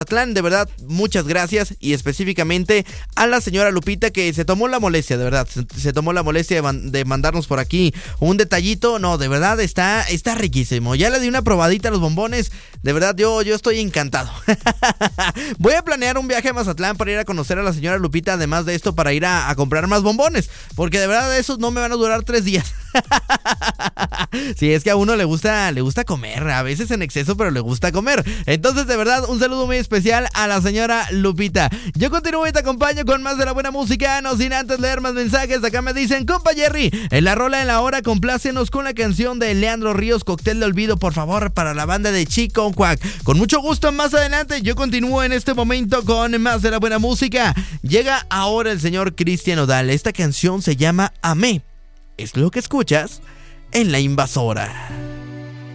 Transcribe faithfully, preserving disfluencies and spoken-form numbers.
Mazatlán, de verdad, muchas gracias, y específicamente a la señora Lupita, que se tomó la molestia, de verdad, se, se tomó la molestia de, man, de mandarnos por aquí un detallito. No, de verdad, está, está riquísimo. Ya le di una probadita a los bombones, de verdad, yo, yo estoy encantado. Voy a planear un viaje a Mazatlán para ir a conocer a la señora Lupita, además de esto, para ir a, a comprar más bombones, porque de verdad esos no me van a durar tres días. Sí, es que a uno le gusta, le gusta comer, a veces en exceso, pero le gusta comer. Entonces, de verdad, un saludo muy especial a la señora Lupita. Yo continúo y te acompaño con más de la buena música, no sin antes leer más mensajes. Acá me dicen: compa Jerry, en la rola en la hora, complácenos con la canción de Leandro Ríos, Cóctel de Olvido, por favor, para la banda de Chico Cuac. Con mucho gusto, más adelante. Yo continúo en este momento con más de la buena música. Llega ahora el señor Cristian Nodal. Esta canción se llama Amé. Es lo que escuchas en La Invasora.